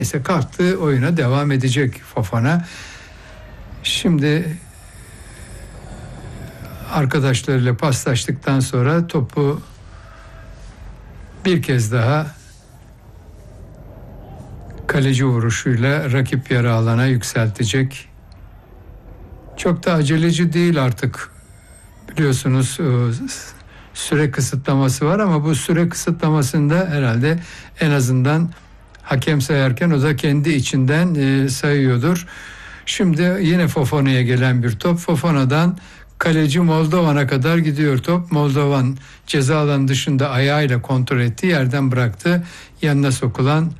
Neyse kalktı, oyuna devam edecek Fofana. Şimdi arkadaşlarıyla paslaştıktan sonra topu bir kez daha kaleci vuruşuyla rakip yarı alana yükseltecek. Çok da aceleci değil artık. Biliyorsunuz süre kısıtlaması var ama bu süre kısıtlamasında herhalde en azından hakem sayarken o da kendi içinden sayıyordur. Şimdi yine Fofana'ya gelen bir top. Fofana'dan kaleci Moldovan'a kadar gidiyor top. Moldovan ceza alanı dışında ayağıyla kontrol etti. Yerden bıraktı. Yanına sokulan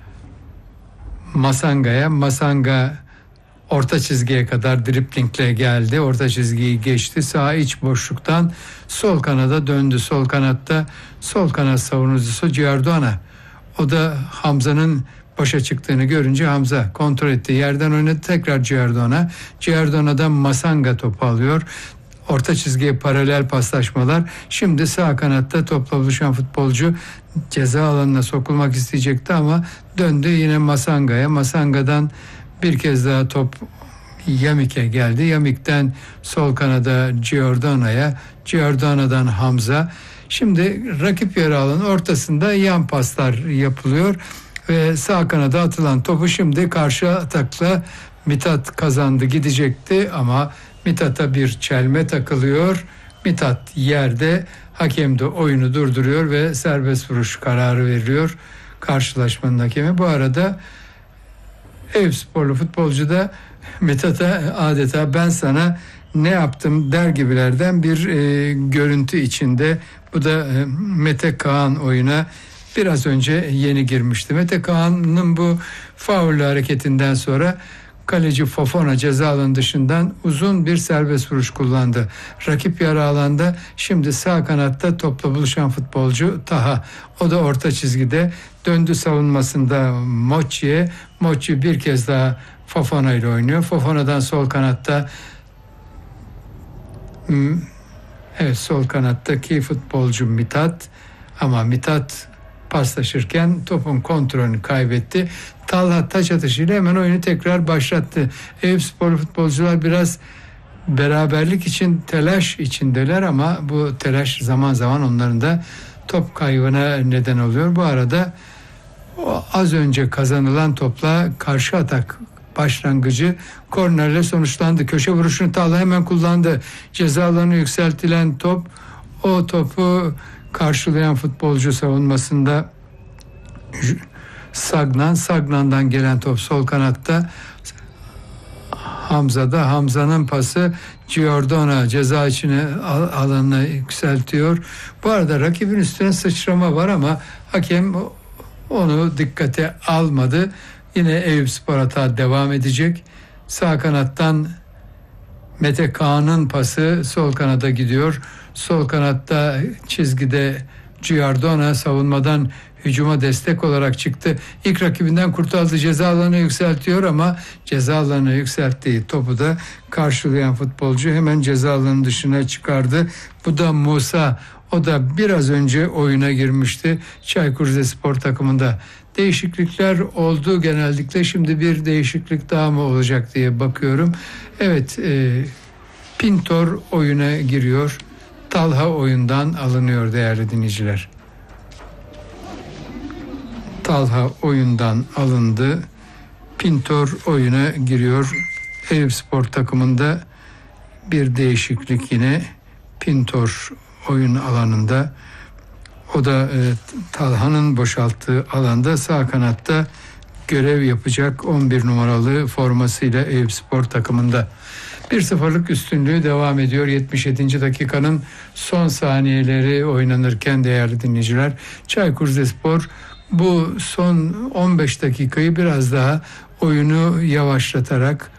Masanga'ya. Masanga orta çizgiye kadar driplingle geldi. Orta çizgiyi geçti. Sağ iç boşluktan sol kanada döndü. Sol kanatta sol kanat savunucusu Giordano. O da Hamza'nın başa çıktığını görünce Hamza kontrol etti. Yerden oynadı tekrar Giordano. Giordano'dan Masanga topu alıyor. Orta çizgiye paralel paslaşmalar. Şimdi sağ kanatta topla buluşan futbolcu ceza alanına sokulmak isteyecekti ama döndü yine Masanga'ya. Masanga'dan bir kez daha top Yamik'e geldi. Yamik'ten sol kanada Giordano'ya. Giordano'dan Hamza. Şimdi rakip yarı alanı ortasında yan paslar yapılıyor ve sağ kanada atılan topu şimdi karşı atakla Mithat kazandı, gidecekti ama Mithat'a bir çelme takılıyor. Mithat yerde, hakem de oyunu durduruyor ve serbest vuruş kararı veriyor karşılaşmanın hakemi. Bu arada Eyüpsporlu futbolcu da Mithat'a adeta ben sana ne yaptım der gibilerden bir görüntü içinde. Bu da Mete Kaan oyuna biraz önce yeni girmişti. Mete Kaan'ın bu faul hareketinden sonra kaleci Fofana ceza alanı dışından uzun bir serbest vuruş kullandı. Rakip yarı alanda şimdi sağ kanatta topla buluşan futbolcu Taha. O da orta çizgide döndü savunmasında Mochi'ye. Mochi bir kez daha Fofana ile oynuyor. Fofana'dan sol kanatta sol kanattaki futbolcu Mithat ama Mithat paslaşırken topun kontrolünü kaybetti. Talha taç atışıyla hemen oyunu tekrar başlattı. Eyüpspor futbolcular biraz beraberlik için telaş içindeler ama bu telaş zaman zaman onların da top kaybına neden oluyor. Bu arada o az önce kazanılan topla karşı atak başlangıcı kornerle sonuçlandı. Köşe vuruşunu Talha hemen kullandı. Ceza alanı yükseltilen top, o topu karşılayan futbolcu savunmasında Sagnan'dan gelen top sol kanatta Hamza'da. Hamza'nın pası Giordano ceza içine alanına yükseltiyor. Bu arada rakibin üstüne sıçrama var ama hakem onu dikkate almadı. Yine Eyüpspor hata devam edecek. Sağ kanattan Mete Kaan'ın pası sol kanada gidiyor. Sol kanatta çizgide Giordano savunmadan hücuma destek olarak çıktı. İlk rakibinden kurtuldu. Ceza alanı yükseltiyor ama ceza alanı yükselttiği topu da karşılayan futbolcu hemen ceza alanı dışına çıkardı. Bu da Musa. O da biraz önce oyuna girmişti Çaykur Rizespor takımında. Değişiklikler oldu genellikle. Şimdi bir değişiklik daha mı olacak diye bakıyorum. Evet, Pintor oyuna giriyor. Talha oyundan alınıyor değerli dinleyiciler. Talha oyundan alındı. Pintor oyuna giriyor. Eyüpspor takımında bir değişiklik yine. Pintor oyun alanında. O da Talha'nın boşalttığı alanda sağ kanatta görev yapacak 11 numaralı formasıyla Eyüpspor takımında. 1-0'lık üstünlüğü devam ediyor. 77. dakikanın son saniyeleri oynanırken değerli dinleyiciler, Çaykur Rizespor bu son 15 dakikayı biraz daha oyunu yavaşlatarak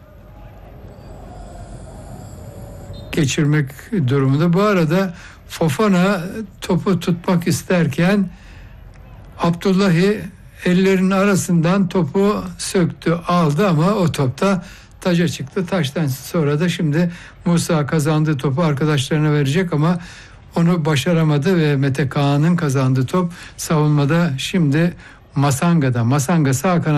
geçirmek durumunda. Bu arada Fofana topu tutmak isterken Abdullahi ellerinin arasından topu söktü, aldı ama o topta taca çıktı. Taçtan sonra da şimdi Musa kazandığı topu arkadaşlarına verecek ama onu başaramadı ve Mete Kaan'ın kazandığı top savunmada şimdi Masanga'da. Masanga sağ kanat